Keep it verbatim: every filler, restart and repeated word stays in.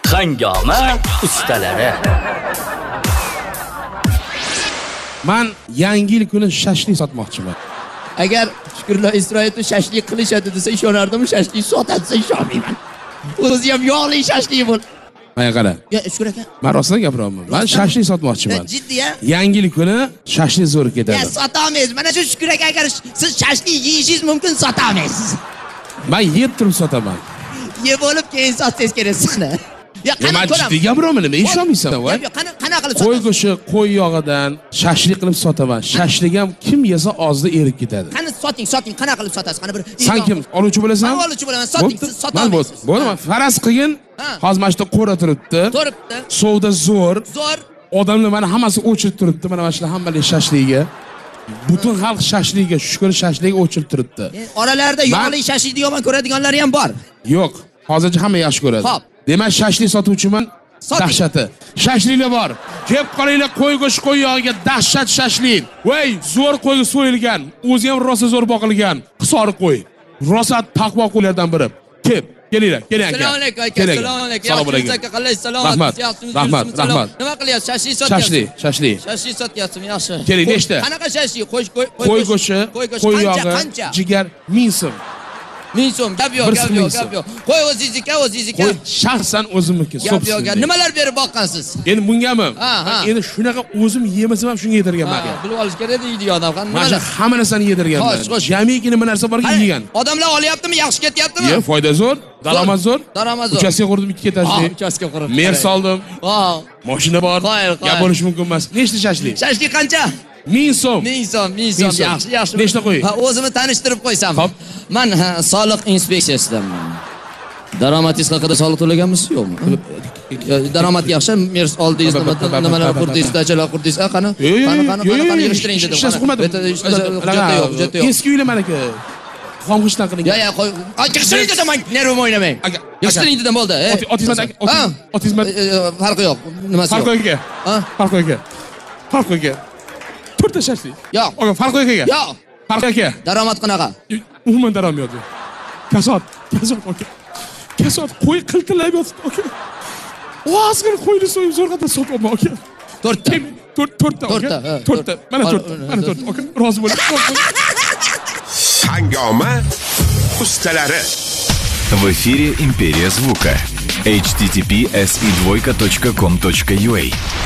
Hangoma ustalari. Men yangi yil kuni shashlik sotmoqchiman. Agar Shukrullo Isroilov shashlik qilishadi desa ishonardim, shashlik sotadi desa ishonmayman. O'zi ham yog'li shashlik bo'l. Mana qara. Ya Shukur aka. Men rostdan gapiryapman. Men shashlik sotmoqchiman. Jiddiy a? Yangi yil kuni shashlik zo'r ketadi. Ya sotamiz. Mana shu Shukur aka agar siz shashlik yeyishingiz mumkin sotamiz. Men yeb turib sotaman. Yeb olib keyin sotsangiz kerak sizni. Ya qana ko'raman. Jiddiy gapiryapman, nima ishonmaysan, voy? Yo'q, qana qana qilib Qo'y sotaman. go'shti, qo'y yog'idan shashlik qilib sotaman. Shashlik ham kim yesa ozda erib ketadi. Qani soting, soting, qana qilib sotasiz? Qani bir Sen kim? Oluvchi bo'lasan? Men oluvchi bo'laman, soting, siz sotasiz. Bo'ldi, faraz qilgin. Hozir mana shu qo'ra turibdi. Turibdi. Suvda zo'r. Zo'r. Odamlar mana hammasi o'chirib turibdi. Mana mana hammalik shashligiga. Butun xalq shashligiga, Shukur shashligiga o'chirib turibdi. Oralarda yog'li shashlikni yomon ko'radiganlari ham bor. Yo'q, hozircha hamma yaxshi ko'radi. Xo'p. Demak, shashlik sotuvchiman. Dahshati. Shashliklar bor. Kelib qolinglar, qo'y go'shti, qo'y yog'iga dahshat shashlik. Voy, zo'r qo'y so'yilgan, o'zi ham rosa zo'r boqilgan. Hisori qo'y. Rosa taqvo qo'ylardan biri. Kelib, kelinglar, keling aka. Assalomu alaykum aka. Assalomu alaykum. Assalomu alaykum aka. Qalaysiz? Salomat. Rahmat, rahmat. Nima qilyapsiz? Shashlik sotyapsiz? Shashlik, shashlik. Shashlik sotyapsizmi? Yaxshi. Keling, nechta? Qanaqa shashlik? Qo'y qo'y qo'y go'shti, qo'y yog'i, jigar, ming so'm. ming so'm. Gap yo'q, gap yo'q, gap yo'q. Qo'y o'zingizniki, o'zingizniki. Qo'y shaxsan o'zimniki. Gap yo'q, gap. Nimalar berib boqqansiz? Endi bungami? Endi shunaqa o'zim yemasam ham shunga yedirganman. Bilib olish kerak deydi odam. Mana hamma narsani yedirganman. Jamiki nima narsa borki yegan. Odamlar olyaptimi? Yaxshi ketyaptimi? Yo'q, foyda zo'r, daromad zo'r. Daromad zo'r. Uchastka qurdim, ikki etajli. Uchastka qurdim. Mer soldim. Vau. Mashina bor. Gap bo'lish mumkin emas. Nechta shashlik? Shashlik qancha? ming so'm. ming so'm, ming so'm. Yaxshi, yaxshi. Nechta qo'y? Ha, o'zimni tanishtirib qo'ysam. Xo'p. Men soliq inspeksiyasidanman. Daromadingiz haqida soliq to'laganmisiz, yo'qmi? Daromad yaxshi, mer oldingiz nimalar qurdingiz, dachalar qurdingiz, a qani? Qani, qani, qani, qani yig'ishtiring dedim. Hujjat yo'q, hujjat yo'q. Eski uylar manaka. Xomxishdan qiling. Ya, ya, qo'y. Yig'ishtiring dedim, men nervim o'ynamang. Yig'ishtiring dedim, bo'ldi. Otizmat aka, otizmat. Farqi yo'q. Nimasi yo'q? Farqi yo'q aka. Ha? Farqi yo'q aka. Farqi yo'q aka. To'rtta shashlik. Yo'q. Aka, farqi yo'q aka. Yo'q. Farqi aka. Daromad qanaqa? Umuman daromad yo'q. Kasod, kasod aka. Kasod qo'y qiltillab yotibdi aka. Ozgina qo'yni so'yib zo'rg'ada sotyapman aka. To'rtta. To'rtta aka. To'rtta. Mana to'rtta. Mana to'rtta aka. Rozi bo'ling. Hangoma ustalari. В эфире Империя звука. эйч ти ти пи эс и двойка точка ком точка ю а